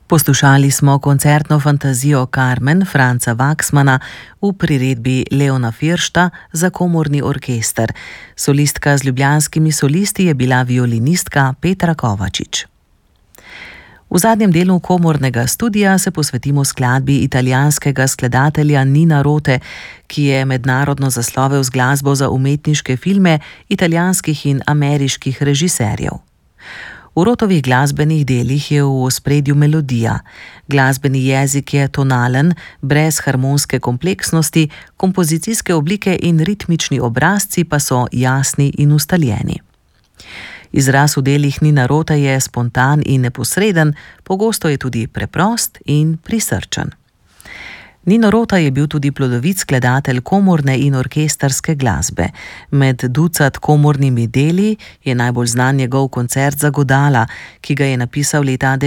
Poslušali smo koncertno fantazijo Carmen Franca Waxmana v priredbi Leona Firšta za komorni orkester. Solistka z ljubljanskimi solisti je bila violinistka Petra Kovačič. V zadnjem delu komornega studia se posvetimo skladbi italijanskega skladatelja Nina Rote, ki je mednarodno zaslovel z glasbo za umetniške filme italijanskih in ameriških režiserjev. V Rotovih glasbenih delih je v ospredju melodija. Glasbeni jezik je tonalen, brez harmonske kompleksnosti, kompozicijske oblike in ritmični obrazci pa so jasni in ustaljeni. Izraz v delih Nina Rote je spontan in neposreden, pogosto je tudi preprost in prisrčen. Nino Rota je bil tudi plodovit skladatelj komorne in orkestrske glasbe. Med ducat komornimi deli je najbolj znan njegov koncert za godala, ki ga je napisal leta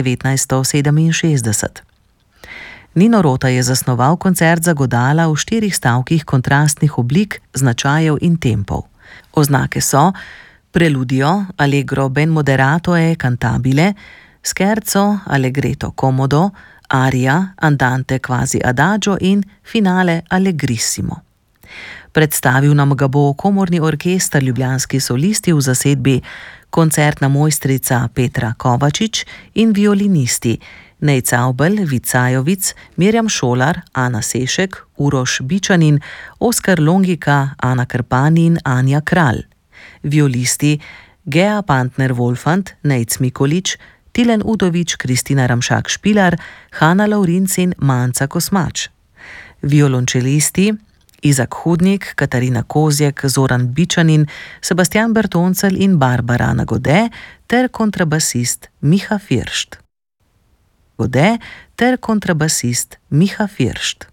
1967. Nino Rota je zasnoval koncert za godala v 4 stavkih kontrastnih oblik, značajev in tempov. Oznake so preludio, allegro ben moderato e cantabile, scherzo, allegretto comodo, aria, andante quasi adagio in finale allegrissimo. Predstavil nam ga bo komorni orkester Ljubljanski solisti v zasedbi koncertna mojstrica Petra Kovačič in violinisti Nej Caubel, Vid Sajovic, Mirjam Šolar, Ana Sešek, Uroš Bičanin, Oskar Longika, Ana Krpani in Anja Kralj. Violisti Gea Pantner-Wolfant, Nejc Mikolič, Tilen Udovič, Kristina Ramšak-Špilar, Hanna Laurinc in Manca Kosmač. Violončelisti Izak Hudnik, Katarina Kozjek, Zoran Bičanin, Sebastian Bertoncel in Barbara Nagode ter kontrabasist Miha Firšt.